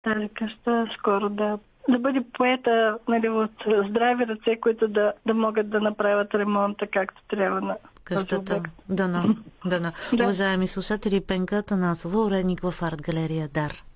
тази къща скоро да бъде поета, нали, от здрави ръце, които да могат да направят ремонта както трябва на този Къщата. обект. Дано. Да. Уважаеми слушатели, Пенка Атанасова, уредник в арт галерия Дар.